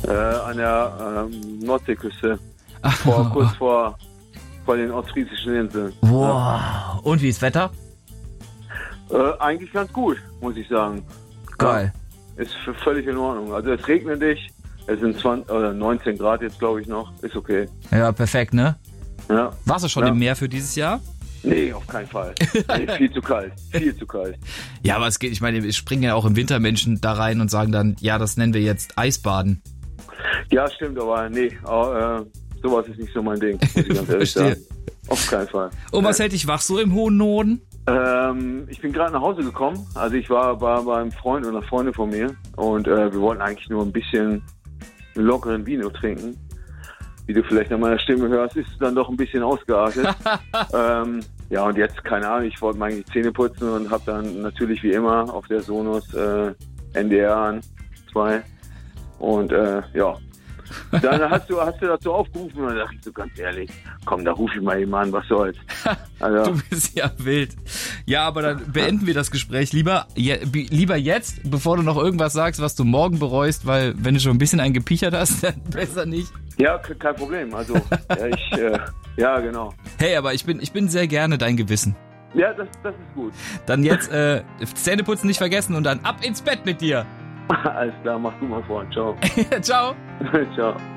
An der Nordseeküste. Ach, Kurz vor den ostfriesischen Inseln. Wow. Und wie ist Wetter? Eigentlich ganz gut, muss ich sagen. Geil. Ja, ist völlig in Ordnung. Also es regnet nicht. Es sind 20 oder 19 Grad jetzt, glaube ich, noch. Ist okay. Ja, perfekt, ne? Ja. Warst du schon im Meer für dieses Jahr? Nee, auf keinen Fall. Nee, viel zu kalt. Viel zu kalt. Ja, aber es geht, ich meine, es springen ja auch im Winter Menschen da rein und sagen dann, ja, das nennen wir jetzt Eisbaden. Ja, stimmt, aber nee, sowas ist nicht so mein Ding, muss ich ganz ehrlich sagen. Auf keinen Fall. Und was hält dich wach so im hohen Norden? Ich bin gerade nach Hause gekommen. Also ich war beim Freund und einer Freundin von mir und wir wollten eigentlich nur ein bisschen lockeren Vino trinken. Wie du vielleicht an meiner Stimme hörst, ist es dann doch ein bisschen ausgeartet. Ja, und jetzt, keine Ahnung, ich wollte mir eigentlich die Zähne putzen und habe dann natürlich wie immer auf der Sonos NDR an 2. Und ja, dann hast du dazu aufgerufen und dann dachte ich so ganz ehrlich, komm, da ruf ich mal jemanden an, was soll's. Also, Du bist ja wild. Ja, aber dann beenden wir das Gespräch lieber jetzt, bevor du noch irgendwas sagst, was du morgen bereust, weil wenn du schon ein bisschen eingepichert hast, dann besser nicht. ja, kein Problem. Also, ja, genau. Hey, aber ich bin sehr gerne dein Gewissen. Ja, das ist gut. Dann jetzt Zähneputzen nicht vergessen und dann ab ins Bett mit dir. Alles klar, mach du mal vor. Ciao. Ciao. Ciao.